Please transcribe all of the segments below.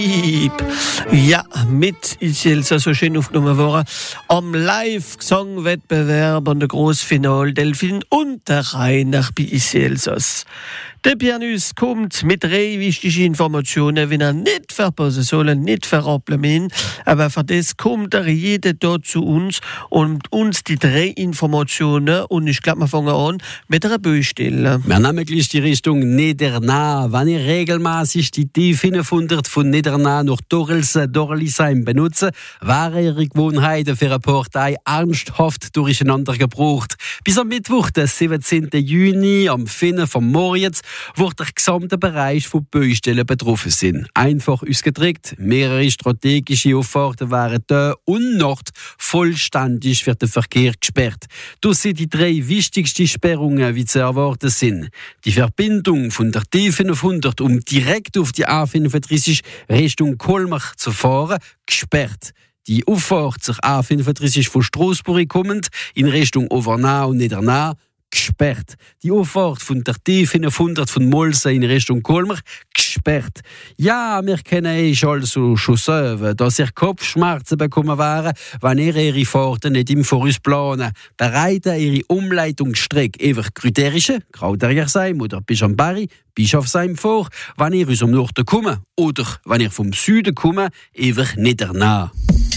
Ja, mit ist jetzt so schön aufgenommen worden am Live-Gesang-Wettbewerb an der Großfinale Delfin und der Rainer bei Iselsos. Der Pianist kommt mit 3 wichtigen Informationen, wenn er nicht verpassen soll, nicht verrappeln. Aber für das kommt er jeden Tag zu uns und uns die 3 Informationen. Und ich glaube, wir fangen an mit einer Baustelle. Wir nehmen gleich die Richtung Niedernach. Wenn ihr regelmäßig die T500 von Niedernach nach Dorlisheim benutzt, wäre ihre Gewohnheiten für eine Partei ernsthaft durcheinander gebraucht. Bis am Mittwoch, den 17. Juni, am 5. vom Morgens, wird der gesamte Bereich von Baustellen betroffen sind. Einfach ausgedrückt, mehrere strategische Auffahrten wären da und Nord vollständig für den Verkehr gesperrt. Das sind die 3 wichtigsten Sperrungen, wie zu erwarten sind. Die Verbindung von der T500, um direkt auf die A35 Richtung Colmar zu fahren, gesperrt. Die Auffahrt zur A35 von Straßburg kommend in Richtung Overnach und Niedernach, gesperrt. Die Auffahrt von der T500 von Molsen in Richtung Colmar, gesperrt. Ja, wir kennen euch also schon selber, dass ihr Kopfschmerzen bekommen wären, wenn ihr ihre Fahrten nicht im Voraus planen. Bereiten ihre Umleitungsstrecke einfach Krüterische, Krauterjersheim oder Bischambari, Bischofsheim vor, wenn ihr aus dem Norden kommt oder wenn ihr vom Süden kommt, einfach Niedernach.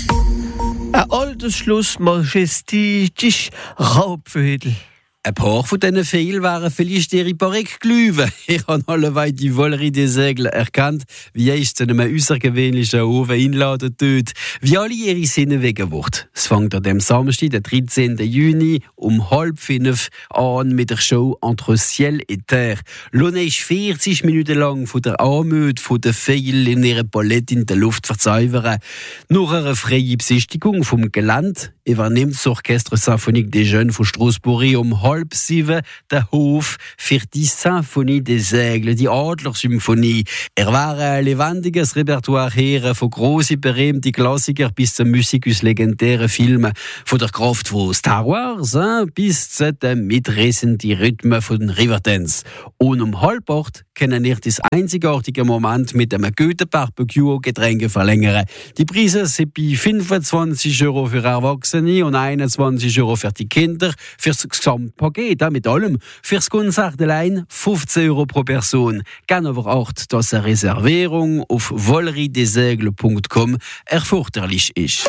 Ein altes Schloss majestätisch Raubvögel. Ein paar von diesen Fehlen wären vielleicht ihre Barrique gelaufen. Ich habe alleweit die Valerie des Aigles erkannt, wie es zu einem außergewöhnlichen Ofen einladen tut, wie alle ihre Sinne weggeworfen. Es fängt an dem Samstag, den 13. Juni, um 4:30 an mit der Show Entre Ciel et Terre. Lohne ist 40 Minuten lang von der Anmut von den Feilen in ihrer Palette in der Luft verzaubern. Nach einer freien Besichtigung vom Gelände übernimmt das Orchestre Symphonique des Jeunes von Straßburg um 6:30 den Hof für die Symphonie des Aigles, die Adlersymphonie. Er war ein lebendiges Repertoire her, von grossen, berühmten Klassikern bis zur Musik aus legendären Filmen. Von der Kraft von Star Wars bis zu den mitreißenden Rhythmen von Riverdance. Und um 7:30 können wir das einzigartige Moment mit einem guten Barbecue-Getränke verlängern. Die Preise sind bei 25 € für Erwachsene und 21 € für die Kinder. Fürs Gesamtpaket, mit allem. Fürs Konzert allein 15 € pro Person. Gerne aber auch, dass eine Reservierung auf valeriedesaigle.com erforderlich ist.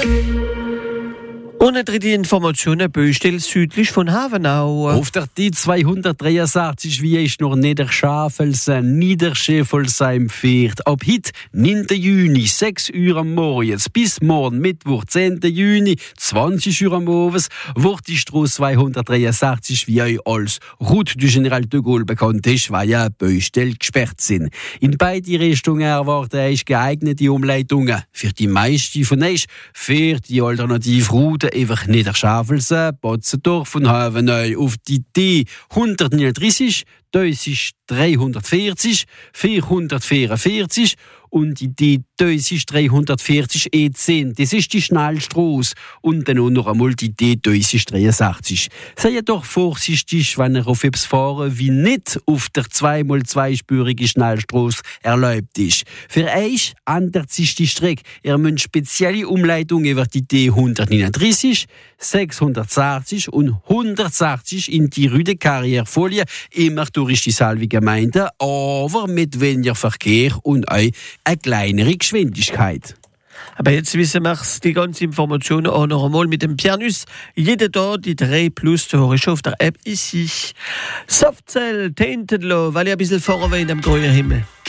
Und eine dritte Information, eine Baustelle südlich von Havenau. Auf der T263, wie ich noch Niederschafelsheim, Niederschäfelsheim fährt. Ab heute, 9. Juni, 6 Uhr am Morgen, bis morgen Mittwoch, 10. Juni, 20 Uhr am Abend, wird die Strasse 263, wie euch als Route du General de Gaulle bekannt ist, weil ja Baustellen gesperrt sind. In beide Richtungen erwarten euch geeignete Umleitungen. Für die meisten von euch fährt die Alternativroute einfach Niederschafelsheim, Botzendorf und Havenau auf die T139, das ist 340, 444 und die T340 E10. Das ist die Schnellstrasse. Und dann auch noch einmal die T383. Seid doch vorsichtig, wenn ihr auf etwas fahren, wie nicht auf der 2x2-spurige Schnellstrasse erlaubt ist. Für euch ändert sich die Strecke. Ihr müsst spezielle Umleitungen über die T139, 660 und 160 in die Rue de Carrière folgen, immer durch die selbe Gemeinde, aber mit weniger Verkehr und auch eine kleinere Geschwindigkeit. Aber jetzt wissen wir die ganze Information auch noch einmal mit dem Pianist. Jeden Tag die 3+ zu hören auf der App ici. Softcell, Tainted Love, weil ich ein bisschen vorher in dem grünen Himmel.